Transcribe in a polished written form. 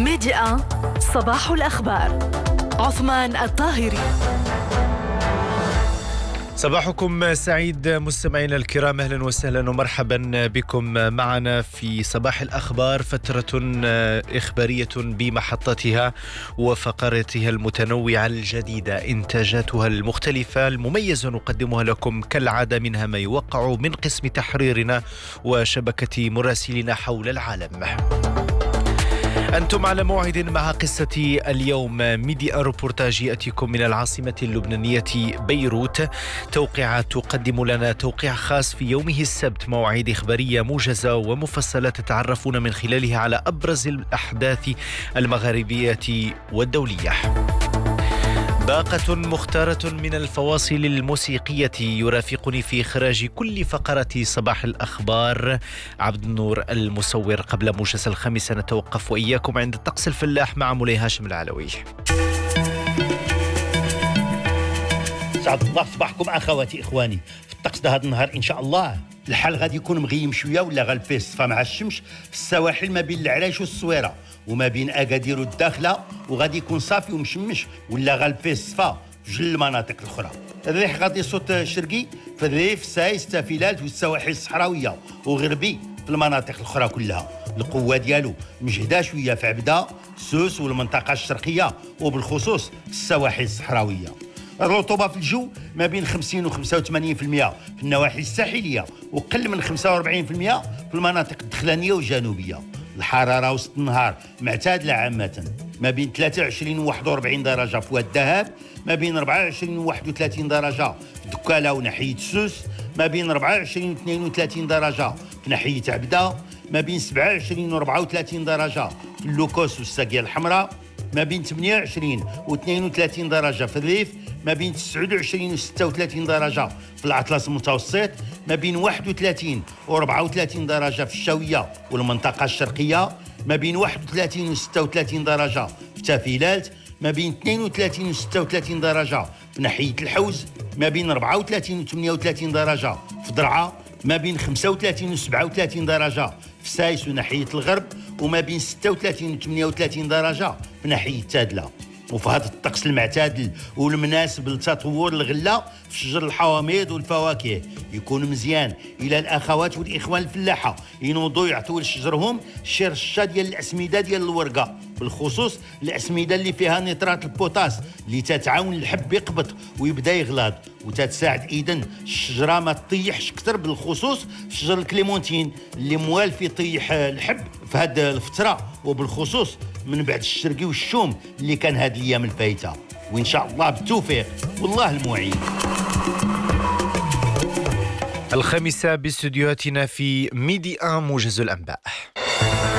ميديا صباح الأخبار. عثمان الطاهري. صباحكم سعيد مستمعينا الكرام، أهلا وسهلا ومرحبا بكم معنا في صباح الأخبار، فترة إخبارية بمحطتها وفقراتها المتنوعة الجديدة، إنتاجاتها المختلفة المميزة نقدمها لكم كالعادة، منها ما يوقع من قسم تحريرنا وشبكة مراسلين حول العالم. أنتم على موعد مع قصة اليوم. ميديا روبورتاج يأتيكم من العاصمة اللبنانية بيروت، توقيع تقدم لنا توقيع خاص في يومه السبت، مواعيد إخبارية موجزة ومفصلة تتعرفون من خلالها على أبرز الأحداث المغاربية والدولية. باقة مختارة من الفواصل الموسيقية يرافقني في إخراج كل فقرة صباح الأخبار عبد النور المصور. قبل موجز الخامسة نتوقف وإياكم عند الطقس الفلاح مع مولاي هاشم العلوي. سعد الله صباحكم أخواتي إخواني. في الطقس ده هذا النهار إن شاء الله الحال غادي يكون مغيم شوية ولا غالب فيه الصفا مع الشمس في السواحل ما بين العرايش والصويرة وما بين أكادير والداخلة، وغادي يكون صافي ومشمش ولا غالب فيه الصفا في جل المناطق الأخرى. الريح غادي صوت شرقي في الريف، سايس، تافيلات والسواحل الصحراوية وغربي في المناطق الأخرى كلها. القوة ديالو مجهدة شوية في عبدة، سوس والمنطقة الشرقية وبالخصوص السواحل الصحراوية. الرطوبة في الجو ما بين 50 و 85% في النواحي الساحلية وقل من 45% في المناطق الدخلانية والجنوبية. الحرارة وسط النهار معتادلة عامة، ما بين 23 و 41 درجة في واد الذهب، ما بين 24 و 31 درجة في دكالة وناحية سوس، ما بين 24 و 32 درجة في ناحية عبدة، ما بين 27 و 34 درجة في اللوكوس والساقية الحمراء، ما بين 28 و 32 درجة في الريف، ما بين 29 و 36 درجة في الأطلس المتوسط، ما بين 31 و 34 درجة في الشاوية والمنطقة الشرقية، ما بين 31 و 36 درجة في تافيلات، ما بين 32 و 36 درجة في ناحية الحوز، ما بين 34 و 38 درجة في درعا، ما بين 35 و 37 درجة في سايس وناحية الغرب، وما بين 36 و 38 درجة في ناحية تادلة. وفي هذا الطقس المعتدل والمناسب لتطور الغلة في شجر الحوامض والفواكه يكون مزيان إلى الأخوات والإخوان الفلاحة ينوضوا يعطوا لشجرهم شرشة ديال الأسمدة ديال الورقة، بالخصوص الأسمدة اللي فيها نترات البوتاس اللي تتعاون الحب يقبط ويبدا يغلاض، وتتساعد إذن الشجرة ما تطيحش كتر، بالخصوص في شجر الكليمونتين اللي موالف يطيح الحب في هذه الفترة، وبالخصوص من بعد الشرقي والشوم اللي كان هذه الأيام الفايتة. وإن شاء الله بالتوفيق والله المعين. الخامسة باستديوهاتنا في ميديا موجز الأنباء.